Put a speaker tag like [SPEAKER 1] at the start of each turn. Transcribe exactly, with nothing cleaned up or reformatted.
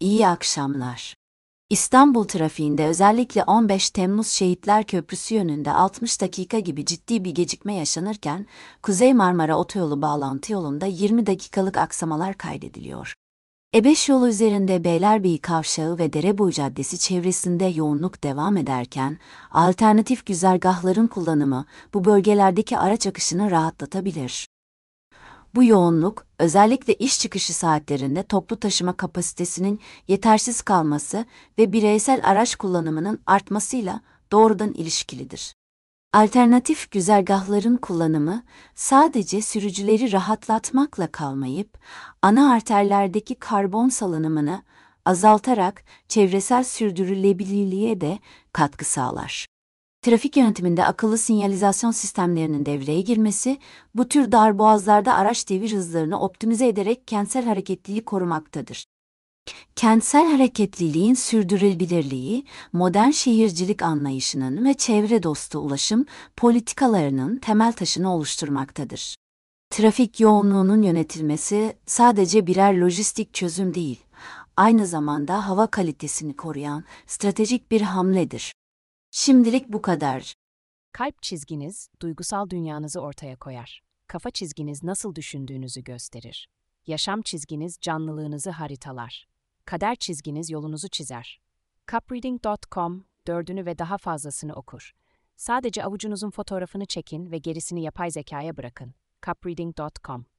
[SPEAKER 1] İyi akşamlar. İstanbul trafiğinde özellikle on beş Temmuz Şehitler Köprüsü yönünde altmış dakika gibi ciddi bir gecikme yaşanırken, Kuzey Marmara Otoyolu bağlantı yolunda yirmi dakikalık aksamalar kaydediliyor. E beş yolu üzerinde Beylerbeyi Kavşağı ve Dereboyu Caddesi çevresinde yoğunluk devam ederken, alternatif güzergahların kullanımı bu bölgelerdeki araç akışını rahatlatabilir. Bu yoğunluk, özellikle iş çıkışı saatlerinde toplu taşıma kapasitesinin yetersiz kalması ve bireysel araç kullanımının artmasıyla doğrudan ilişkilidir. Alternatif güzergahların kullanımı sadece sürücüleri rahatlatmakla kalmayıp, ana arterlerdeki karbon salınımını azaltarak çevresel sürdürülebilirliğe de katkı sağlar. Trafik yönetiminde akıllı sinyalizasyon sistemlerinin devreye girmesi, bu tür darboğazlarda araç devir hızlarını optimize ederek kentsel hareketliliği korumaktadır. Kentsel hareketliliğin sürdürülebilirliği, modern şehircilik anlayışının ve çevre dostu ulaşım politikalarının temel taşını oluşturmaktadır. Trafik yoğunluğunun yönetilmesi sadece birer lojistik çözüm değil, aynı zamanda hava kalitesini koruyan stratejik bir hamledir. Şimdilik bu kadar.
[SPEAKER 2] Kalp çizginiz, duygusal dünyanızı ortaya koyar. Kafa çizginiz nasıl düşündüğünüzü gösterir. Yaşam çizginiz canlılığınızı haritalar. Kader çizginiz yolunuzu çizer. cupreading nokta com, dördünü ve daha fazlasını okur. Sadece avucunuzun fotoğrafını çekin ve gerisini yapay zekaya bırakın. cupreading nokta com